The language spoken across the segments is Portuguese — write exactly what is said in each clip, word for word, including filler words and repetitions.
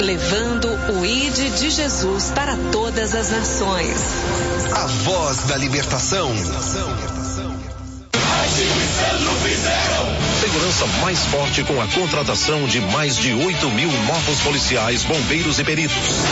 levando o I D de Jesus para todas as nações. A voz da libertação. Segurança mais forte com a contratação de mais de oito mil novos policiais, bombeiros e peritos.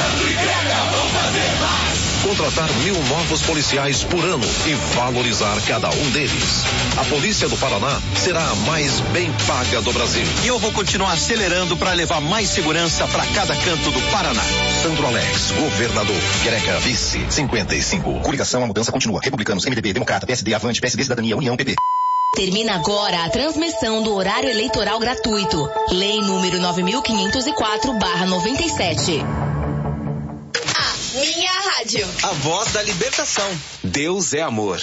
Contratar mil novos policiais por ano e valorizar cada um deles. A Polícia do Paraná será a mais bem paga do Brasil. E eu vou continuar acelerando para levar mais segurança para cada canto do Paraná. Sandro Alex, governador. Greca, vice, cinquenta e cinco. Coligação, a mudança continua. Republicanos, M D B, Democrata, P S D, Avante, P S D, Cidadania, União, P P. Termina agora a transmissão do horário eleitoral gratuito. Lei número nove mil quinhentos e quatro barra noventa e sete. A minha rádio. A voz da libertação. Deus é amor.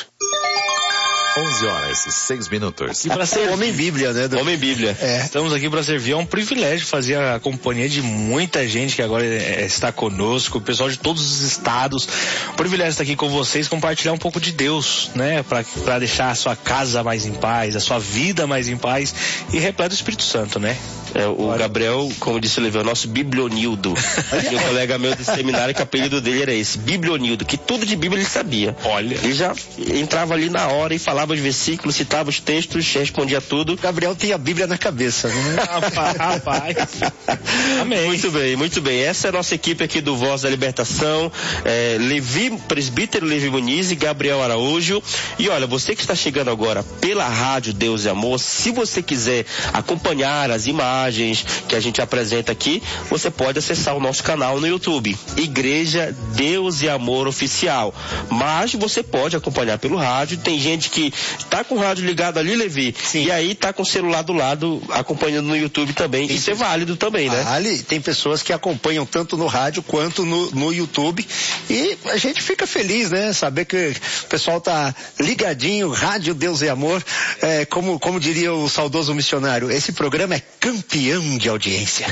onze horas e seis minutos. E para ser Homem Bíblia, né? Do... Homem Bíblia. É. Estamos aqui para servir. É um privilégio fazer a companhia de muita gente que agora é, está conosco, o pessoal de todos os estados. Um privilégio estar aqui com vocês, compartilhar um pouco de Deus, né? Para deixar a sua casa mais em paz, a sua vida mais em paz e repleto do Espírito Santo, né? É, o Olha. Gabriel, como disse o Levi, é o nosso Biblionildo. E um colega meu do seminário, que o apelido dele era esse, Biblionildo, que tudo de Bíblia ele sabia. Olha. Ele já entrava ali na hora e falava os versículos, citava os textos, respondia tudo. Gabriel tinha a Bíblia na cabeça, né? Rapaz, rapaz. Amém. Muito bem, muito bem. Essa é a nossa equipe aqui do Voz da Libertação. É, Levi, presbítero Levi Muniz e Gabriel Araújo. E olha, você que está chegando agora pela rádio Deus e Amor, se você quiser acompanhar as imagens que a gente apresenta aqui, você pode acessar o nosso canal no YouTube, Igreja Deus e Amor Oficial. Mas você pode acompanhar pelo rádio. Tem gente que tá com o rádio ligado ali, Levi, Sim. e aí tá com o celular do lado acompanhando no YouTube também. Sim. Isso é válido também, né? Vale. Tem pessoas que acompanham tanto no rádio quanto no, no YouTube, e a gente fica feliz, né? Saber que o pessoal tá ligadinho, Rádio Deus e Amor, é, como, como diria o saudoso missionário, esse programa é campeão de audiência.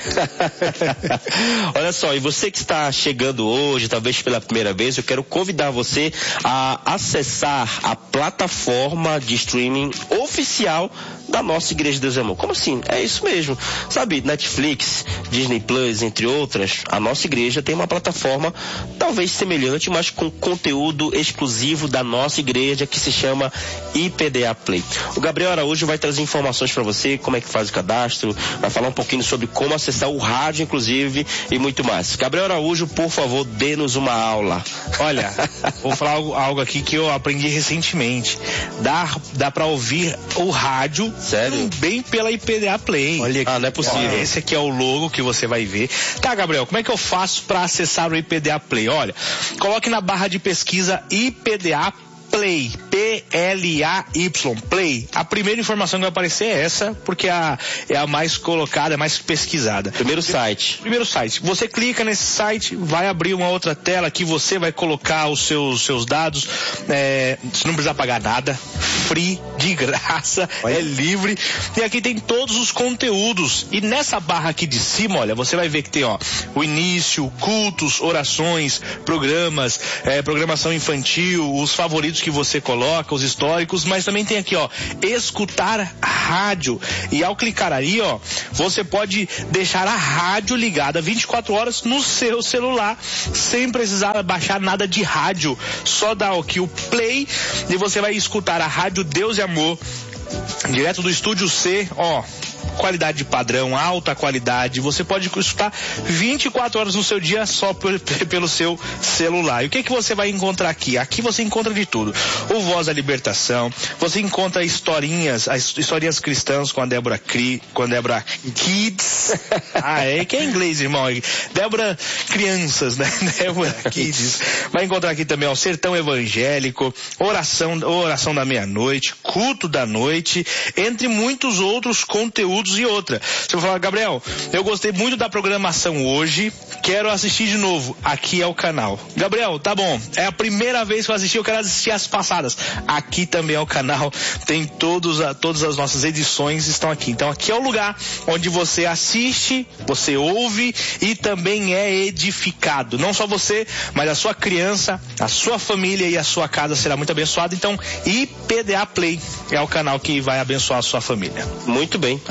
Olha só, e você que está chegando hoje, talvez pela primeira vez, eu quero convidar você a acessar a plataforma de streaming oficial da nossa Igreja Deus e Amor. Como assim? É isso mesmo. Sabe, Netflix, Disney Plus, entre outras, a nossa igreja tem uma plataforma talvez semelhante, mas com conteúdo exclusivo da nossa igreja, que se chama I P D A Play. O Gabriel Araújo vai trazer informações para você, como é que faz o cadastro, vai falar um pouquinho sobre como acessar o rádio, inclusive, e muito mais. Gabriel Araújo, por favor, dê-nos uma aula. Olha, vou falar algo, algo aqui que eu aprendi recentemente. Dá, dá para ouvir o rádio Sério? Bem pela I P D A Play. Olha, ah, não é possível. Olha, esse aqui é o logo que você vai ver. Tá, Gabriel, como é que eu faço para acessar o I P D A Play? Olha, coloque na barra de pesquisa I P D A Play, P L A Y, Play. A primeira informação que vai aparecer é essa, porque é a, é a mais colocada, é mais pesquisada. Primeiro site. Primeiro site. Você clica nesse site, vai abrir uma outra tela que você vai colocar os seus, seus dados. É, você não precisa pagar nada. Free, de graça, olha. É livre. E aqui tem todos os conteúdos. E nessa barra aqui de cima, olha, você vai ver que tem, ó, o início, cultos, orações, programas, é, programação infantil, os favoritos que você coloca, os históricos, mas também tem aqui, ó, escutar rádio. E ao clicar aí, ó, você pode deixar a rádio ligada vinte e quatro horas no seu celular, sem precisar baixar nada de rádio. Só dá aqui o play e você vai escutar a rádio Deus e Amor, direto do Estúdio C, ó. Qualidade padrão, alta qualidade. Você pode escutar vinte e quatro horas no seu dia só por, pelo seu celular. E o que que você vai encontrar aqui? Aqui você encontra de tudo. O Voz da Libertação, você encontra historinhas, as historinhas cristãs com a Débora Cri, com a Débora Kids. Ah, é que é inglês, irmão. Débora Crianças, né? Débora Kids. Vai encontrar aqui também o Sertão Evangélico, oração, oração da meia-noite, culto da noite, entre muitos outros conteúdos e outra. Você vai falar, Gabriel, eu gostei muito da programação hoje, quero assistir de novo. Aqui é o canal. Gabriel, tá bom, é a primeira vez que eu assisti, eu quero assistir as passadas. Aqui também é o canal, tem todos a, todas as nossas edições estão aqui. Então aqui é o lugar onde você assiste, você ouve e também é edificado. Não só você, mas a sua criança, a sua família e a sua casa será muito abençoada. Então I P D A Play é o canal que vai abençoar a sua família. Muito bem. Agora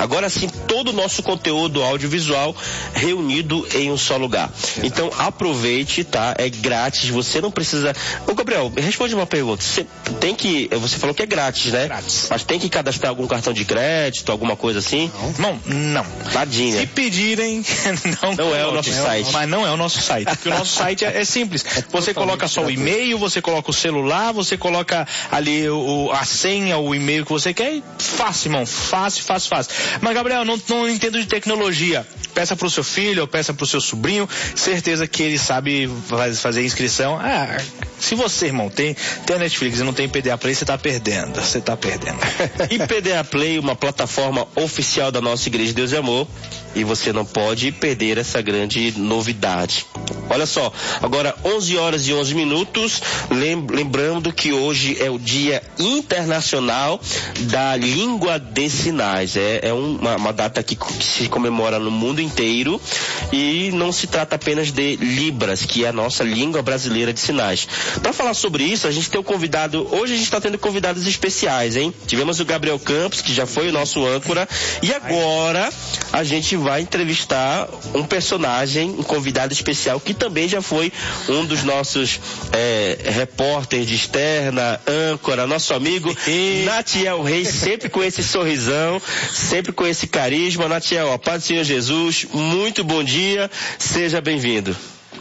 Agora sim, todo o nosso conteúdo audiovisual reunido em um só lugar. Então aproveite, tá? É grátis, você não precisa... Ô Gabriel, responde uma pergunta. Você tem que... Você falou que é grátis, né? Grátis. Mas tem que cadastrar algum cartão de crédito, alguma coisa assim? Não, não. Tadinha. Se pedirem, não, não é o nosso é, site. Mas não é o nosso site. Porque o nosso site é, é simples. Você coloca só o e-mail, você coloca o celular, você coloca ali o, a senha, o e-mail que você quer e fácil, irmão. Fácil, fácil, fácil. Mas, Gabriel, não, não entendo de tecnologia. Peça pro seu filho ou peça pro seu sobrinho. Certeza que ele sabe fazer inscrição. Ah, se você, irmão, tem, tem a Netflix e não tem P D A Play, você tá perdendo. Você tá perdendo. E P D A Play, uma plataforma oficial da nossa Igreja de Deus e Amor. E você não pode perder essa grande novidade. Olha só, agora onze horas e onze minutos, lembrando que hoje é o Dia Internacional da Língua de Sinais. É, é uma, uma data que, que se comemora no mundo inteiro e não se trata apenas de Libras, que é a nossa língua brasileira de sinais. Para falar sobre isso, a gente tem um convidado, hoje a gente está tendo convidados especiais, hein? Tivemos o Gabriel Campos, que já foi o nosso âncora, e agora a gente vai entrevistar um personagem, um convidado especial que também já foi um dos nossos é, repórteres de externa, âncora, nosso amigo Natiel Reis, sempre com esse sorrisão, sempre com esse carisma. Natiel, a paz do Senhor Jesus, muito bom dia, seja bem-vindo.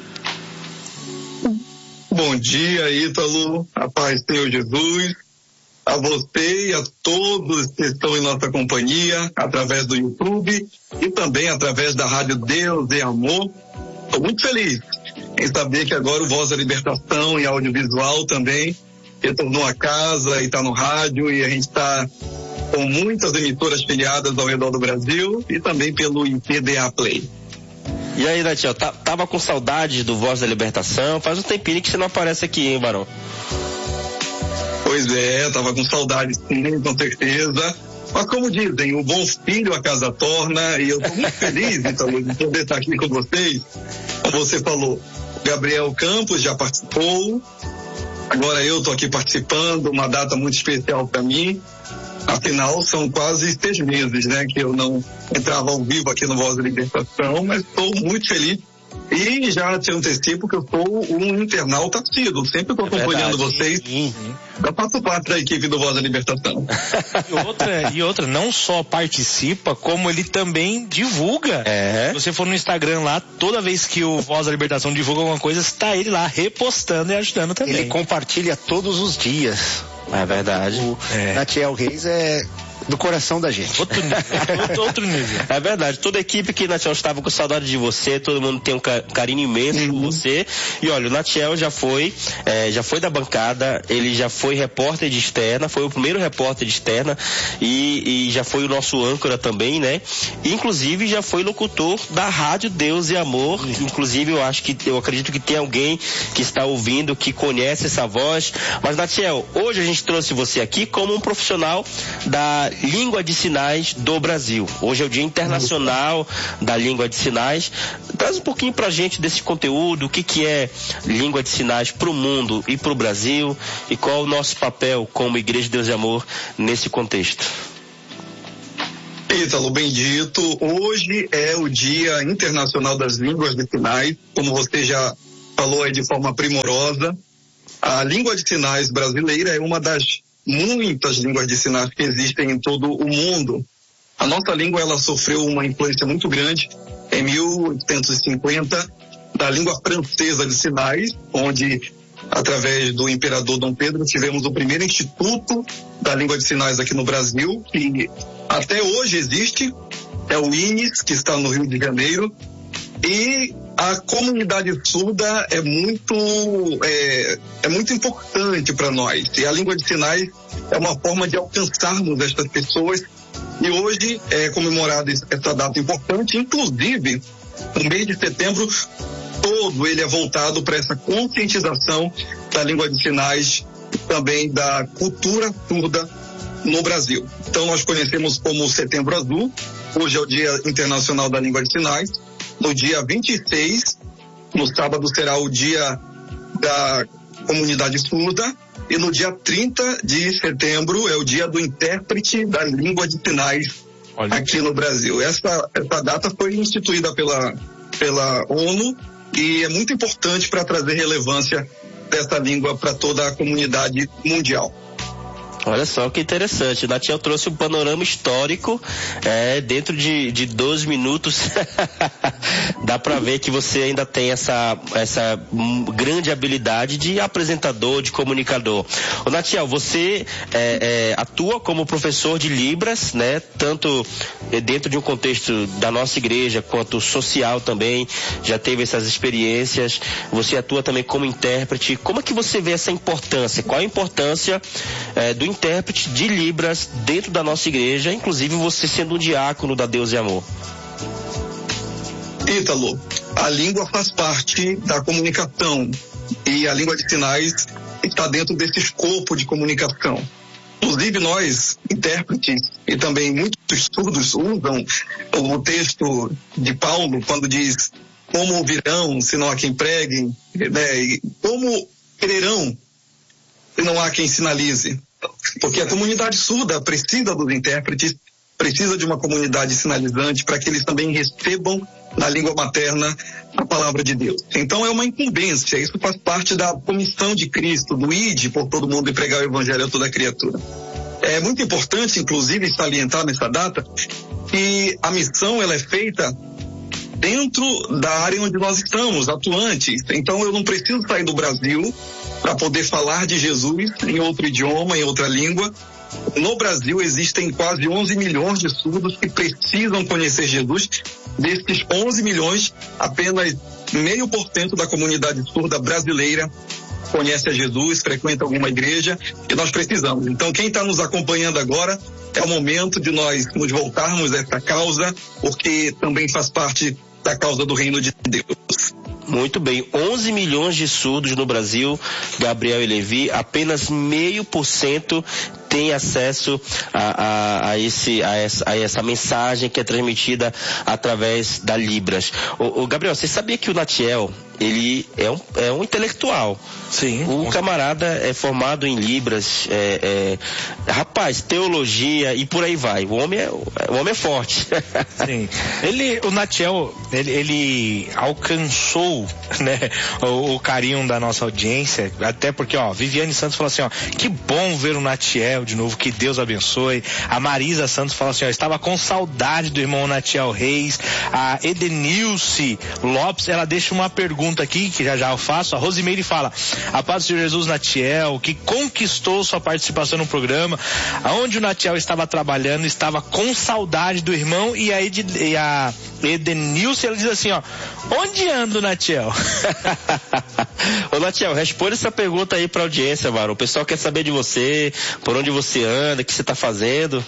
Bom dia, Ítalo, a paz do Senhor Jesus. A você e a todos que estão em nossa companhia, através do YouTube e também através da Rádio Deus e Amor. Estou muito feliz em saber que agora o Voz da Libertação e audiovisual também retornou a casa e está no rádio, e a gente está com muitas emissoras filiadas ao redor do Brasil e também pelo P D A Play. E aí, Natiel, tá, tava com saudade do Voz da Libertação? Faz um tempinho que você não aparece aqui, hein, Barão? Pois é, tava com saudade sim, com certeza. Mas como dizem, o bom filho a casa torna, e eu tô muito feliz, então, de poder estar aqui com vocês. Como você falou, Gabriel Campos já participou, agora eu tô aqui participando, uma data muito especial para mim. Afinal, são quase seis meses, né, que eu não entrava ao vivo aqui no Voz da Libertação, mas estou muito feliz. E já te antecipo que eu sou um internauta assíduo, sempre estou acompanhando é vocês. Uhum. Eu faço parte da equipe do Voz da Libertação. E outra, e outra, não só participa, como ele também divulga. É. Se você for no Instagram lá, toda vez que o Voz da Libertação divulga alguma coisa, está ele lá repostando e ajudando também. Ele compartilha todos os dias. É verdade. O é. Natiel Reis é do coração da gente. Outro nível. outro, outro nível. É verdade. Toda a equipe que Natiel estava com saudade de você, todo mundo tem um carinho imenso uhum. por você. E olha, o Natiel já foi, é, já foi da bancada, ele já foi repórter de externa, foi o primeiro repórter de externa e, e já foi o nosso âncora também, né? E, inclusive já foi locutor da Rádio Deus e Amor. Uhum. Inclusive eu acho que, eu acredito que tem alguém que está ouvindo, que conhece essa voz. Mas Natiel, hoje a gente trouxe você aqui como um profissional da Língua de Sinais do Brasil. Hoje é o Dia Internacional da Língua de Sinais. Traz um pouquinho pra gente desse conteúdo, o que que é Língua de Sinais pro mundo e pro Brasil, e qual é o nosso papel como Igreja de Deus e Amor nesse contexto. Ítalo, bem dito. Hoje é o Dia Internacional das Línguas de Sinais, como você já falou aí de forma primorosa. A língua de sinais brasileira é uma das muitas línguas de sinais que existem em todo o mundo. A nossa língua, ela sofreu uma influência muito grande em mil oitocentos e cinquenta da língua francesa de sinais, onde, através do imperador Dom Pedro, tivemos o primeiro instituto da língua de sinais aqui no Brasil, que até hoje existe, é o I N I S, que está no Rio de Janeiro, e a comunidade surda é muito, é, é muito importante para nós. E a língua de sinais é uma forma de alcançarmos estas pessoas. E hoje é comemorada essa data importante. Inclusive, o mês de setembro todo ele é voltado para essa conscientização da língua de sinais, também da cultura surda no Brasil. Então, nós conhecemos como Setembro Azul. Hoje é o Dia Internacional da Língua de Sinais. No dia vinte e seis, no sábado, será o dia da comunidade surda, e no dia trinta de setembro é o dia do intérprete da língua de sinais Olha. Aqui no Brasil. Essa, essa data foi instituída pela, pela ONU e é muito importante para trazer relevância dessa língua para toda a comunidade mundial. Olha só que interessante, o Natiel trouxe um panorama histórico é, dentro de, de doze minutos. Dá para ver que você ainda tem essa, essa grande habilidade de apresentador, de comunicador. O Natiel, você é, é, atua como professor de Libras, né? Tanto dentro de um contexto da nossa igreja quanto social também, já teve essas experiências. Você atua também como intérprete. Como é que você vê essa importância? Qual a importância é, do intérprete de Libras dentro da nossa igreja, inclusive você sendo um diácono da Deus e Amor? Ítalo, a língua faz parte da comunicação e a língua de sinais está dentro desse escopo de comunicação. Inclusive nós, intérpretes, e também muitos surdos usam o texto de Paulo quando diz: como ouvirão se não há quem pregue, né? E como crerão se não há quem sinalize. Porque a comunidade surda precisa dos intérpretes, precisa de uma comunidade sinalizante para que eles também recebam na língua materna a palavra de Deus. Então é uma incumbência, isso faz parte da comissão de Cristo, do ide por todo mundo e pregar o evangelho a toda criatura. É muito importante, inclusive, salientar nessa data que a missão ela é feita dentro da área onde nós estamos, atuantes. Então eu não preciso sair do Brasil para poder falar de Jesus em outro idioma, em outra língua. No Brasil existem quase onze milhões de surdos que precisam conhecer Jesus. Desses onze milhões, apenas meio por cento da comunidade surda brasileira conhece a Jesus, frequenta alguma igreja, e nós precisamos. Então quem está nos acompanhando agora, é o momento de nós nos voltarmos a essa causa, porque também faz parte da causa do reino de Deus. Muito bem, onze milhões de surdos no Brasil, Gabriel e Levi, apenas meio por cento tem acesso a, a, a, esse, a, essa, a essa mensagem que é transmitida através da Libras. O, o Gabriel, você sabia que o Natiel, ele é um, é um intelectual? Sim. O camarada é formado em Libras, é, é, rapaz, teologia e por aí vai. O homem é, o homem é forte. Sim. Ele, o Natiel, ele, ele alcançou, né, o, o carinho da nossa audiência, até porque, ó, Viviane Santos falou assim, ó, que bom ver o Natiel de novo, que Deus abençoe. A Marisa Santos fala assim, ó, estava com saudade do irmão Natiel Reis. A Edenilce Lopes, ela deixa uma pergunta aqui, que já já eu faço. A Rosimeire fala, a paz do Senhor Jesus Natiel, que conquistou sua participação no programa, aonde o Natiel estava trabalhando, estava com saudade do irmão, e a, Ed, e a Edenilce, ela diz assim, ó, onde anda o Natiel? Ô Natiel, responde essa pergunta aí pra audiência, Maro. O pessoal quer saber de você, por onde você anda, o que você está fazendo.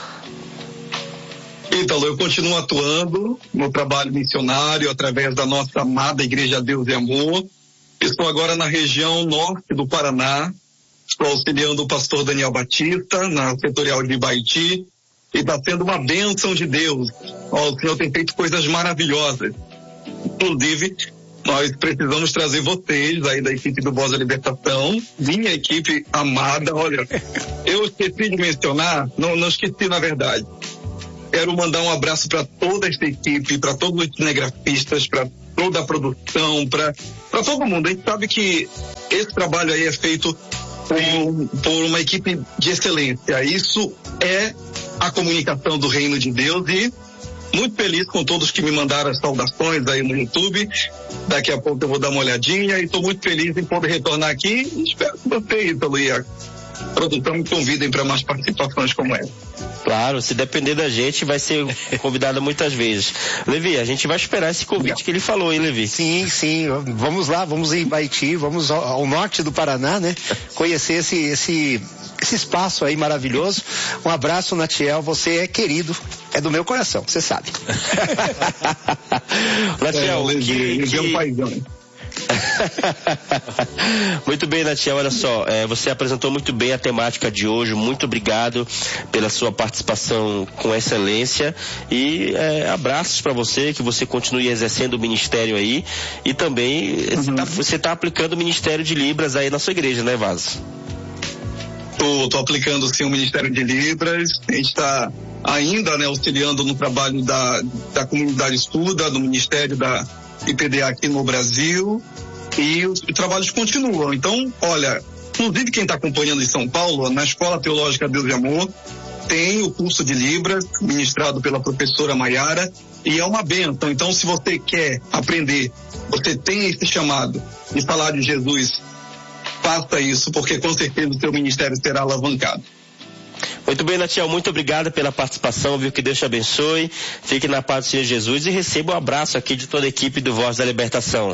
Ítalo, eu continuo atuando no trabalho missionário através da nossa amada Igreja Deus e Amor. Estou agora na região norte do Paraná, estou auxiliando o pastor Daniel Batista na setorial de Ibaiti, e está sendo uma bênção de Deus. O Senhor tem feito coisas maravilhosas. Inclusive, nós precisamos trazer vocês aí da equipe do Voz da Libertação, minha equipe amada. Olha, eu esqueci de mencionar, não, não esqueci na verdade. Quero mandar um abraço para toda esta equipe, para todos os cinegrafistas, para toda a produção, para todo mundo. A gente sabe que esse trabalho aí é feito por, por uma equipe de excelência. Isso é a comunicação do reino de Deus, e muito feliz com todos que me mandaram as saudações aí no YouTube. Daqui a pouco eu vou dar uma olhadinha e estou muito feliz em poder retornar aqui. Espero que você, Ítalo, e a produção me convidem para mais participações como essa. Claro, se depender da gente, vai ser convidada muitas vezes. Levi, a gente vai esperar esse convite que ele falou, hein, Levi? Sim, sim. Vamos lá, vamos em Ibaiti, vamos ao, ao norte do Paraná, né? Conhecer esse, esse, esse espaço aí maravilhoso. Um abraço, Natiel. Você é querido, é do meu coração, você sabe. Natiel, é, que... que... um paizão. Muito bem, Natiel, olha só, é, você apresentou muito bem a temática de hoje, muito obrigado pela sua participação com excelência, e é, abraços para você, que você continue exercendo o ministério aí, e também uhum. você está tá aplicando o Ministério de Libras aí na sua igreja, né, Vaz? Tô, tô aplicando sim o Ministério de Libras, a gente está ainda, né, auxiliando no trabalho da, da comunidade estuda, do Ministério da I P D A aqui no Brasil, e os, os trabalhos continuam. Então, olha, inclusive quem está acompanhando em São Paulo, na Escola Teológica Deus e Amor, tem o curso de Libras, ministrado pela professora Maiara, e é uma bênção. Então, se você quer aprender, você tem esse chamado de falar de Jesus, faça isso, porque com certeza o seu ministério será alavancado. Muito bem, Natiel, muito obrigado pela participação, viu? Que Deus te abençoe. Fique na paz do Senhor Jesus e receba um abraço aqui de toda a equipe do Voz da Libertação.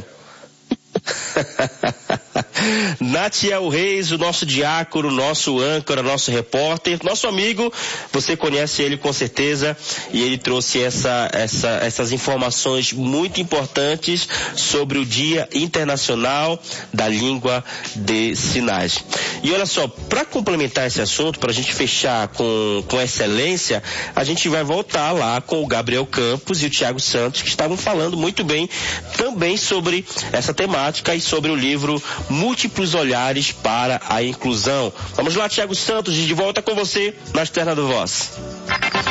Natiel Reis, o nosso diácono, nosso âncora, nosso repórter, nosso amigo, você conhece ele com certeza, e ele trouxe essa, essa, essas informações muito importantes sobre o Dia Internacional da Língua de Sinais. E olha só, para complementar esse assunto, para a gente fechar com, com excelência, a gente vai voltar lá com o Gabriel Campos e o Tiago Santos, que estavam falando muito bem também sobre essa temática e sobre o livro Múltiplos Olhares para a Inclusão. Vamos lá, Tiago Santos, de volta com você na Externa do Voz.